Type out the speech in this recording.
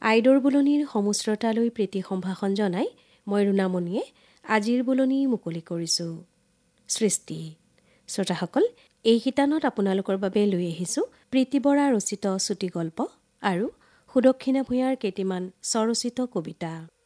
আইদৰ বুলনিৰ সমুশ্ৰতালৈ প্ৰীতি সম্ভাষণ জনাই মই ৰুণামণিয়ে আজিৰ বুলনি মুকলি কৰিছোঁ। সৃষ্টি শ্ৰোতাসকল, এই শিতানত আপোনালোকৰ বাবে লৈ আহিছোঁ প্ৰীতি বৰা ৰচিত চুটি গল্প আৰু সুদক্ষিণা ভূঞাৰ কেইটিমান স্বৰচিত কবিতা।